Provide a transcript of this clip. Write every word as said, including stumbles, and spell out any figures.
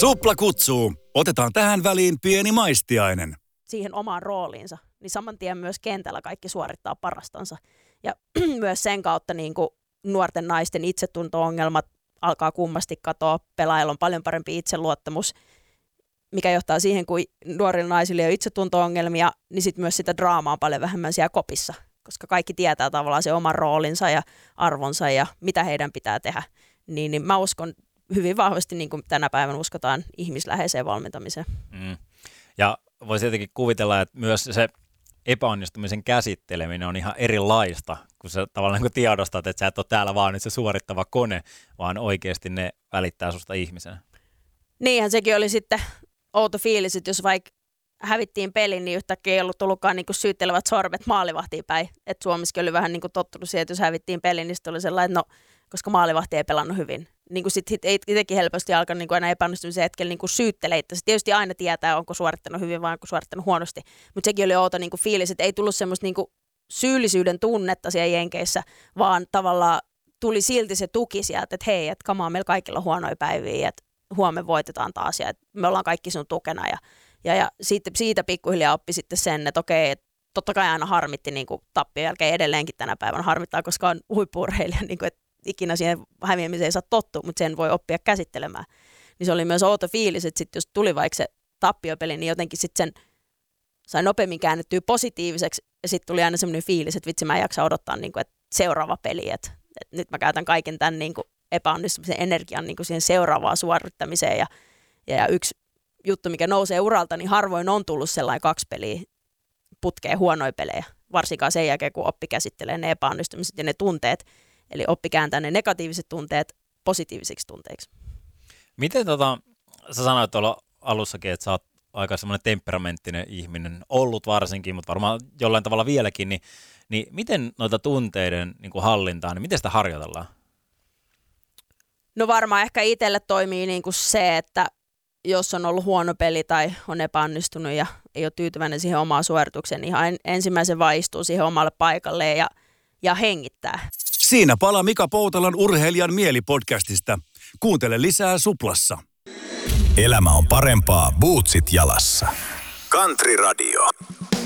Supla kutsuu. Otetaan tähän väliin pieni maistiainen. Siihen omaan rooliinsa, niin saman tien myös kentällä kaikki suorittaa parastansa. Ja myös sen kautta niin kuin nuorten naisten itsetunto-ongelmat alkaa kummasti katoa, pelaajilla on paljon parempi itseluottamus, mikä johtaa siihen, kun nuorilla naisilla on itsetunto-ongelmia, niin sitten myös sitä draamaa on paljon vähemmän siellä kopissa, koska kaikki tietää tavallaan se oman roolinsa ja arvonsa ja mitä heidän pitää tehdä. Niin, niin mä uskon hyvin vahvasti, niin kuin tänä päivänä uskotaan, ihmisläheiseen valmentamiseen. Mm. Ja voisi jotenkin kuvitella, että myös se epäonnistumisen käsitteleminen on ihan erilaista, kun sä tavallaan kun tiedostat, että sä et ole täällä vaan nyt se suorittava kone, vaan oikeasti ne välittää susta ihmisenä. Niinhän sekin oli sitten outo fiilis, että jos vaikka hävittiin pelin, niin yhtäkkiä ei ollut tullutkaan niin kuin syyttelevät sormet maalivahtiin päin. Että Suomessakin oli vähän niin kuin tottunut siihen, että jos hävittiin pelin, niin sitten oli sellainen, että no, koska maalivahti ei pelannut hyvin. Niin kuin sitten itsekin helposti alkoi niin kuin aina epäonnistumisen hetkellä niin kuin syyttelee. Sitten tietysti aina tietää, onko suorittanut hyvin vai onko suorittanut huonosti. Mutta sekin oli outo niin kuin fiilis, että ei tullut semmoista niin kuin syyllisyyden tunnetta siellä Jenkeissä, vaan tavallaan tuli silti se tuki sieltä, että hei, että kamaa, meillä kaikilla on huonoja päiviä, että huomenna voitetaan taas ja että me ollaan kaikki sun tukena. Ja, ja, ja siitä, siitä pikkuhiljaa oppi sitten sen, että okei, että totta kai aina harmitti niin kuin tappion jälkeen edelleenkin tänä päivänä harmittaa, koska on huippu-urheilija, niin kuin, että ikinä siihen häviämiseen ei saa tottua, mutta sen voi oppia käsittelemään. Niin se oli myös outo fiilis, että sit jos tuli vaikka se tappiopeli, niin jotenkin sitten sen sai nopeammin käännettyä positiiviseksi ja sitten tuli aina semmoinen fiilis, että vitsi mä en jaksa odottaa, niin kuin, että seuraava peli, että, että nyt mä käytän kaiken tämän niin kuin epäonnistumisen energian niin kuin siihen seuraavaan suorittamiseen ja, ja, ja yksi juttu, mikä nousee uralta, niin harvoin on tullut sellainen kaksi peliä putkeen huonoja pelejä, varsinkaan sen jälkeen, kun oppi käsittelee ne epäonnistumiset ja ne tunteet, eli oppi kääntää ne negatiiviset tunteet positiivisiksi tunteiksi. Miten tota, sä sanoit tuolla alussakin, että sä oot aika semmoinen temperamenttinen ihminen, ollut varsinkin, mutta varmaan jollain tavalla vieläkin, niin, niin miten noita tunteiden niin kuin hallintaa, niin miten sitä harjoitellaan? No varmaan ehkä itselle toimii niin kuin se, että jos on ollut huono peli tai on epäonnistunut ja ei ole tyytyväinen siihen omaan suoritukseen, niin ihan ensimmäisen vaan istuu siihen omalle paikalleen ja, ja hengittää. Siinä pala Mika Poutalan Urheilijan mieli-podcastista. Kuuntele lisää Suplassa. Elämä on parempaa bootsit jalassa. Country Radio.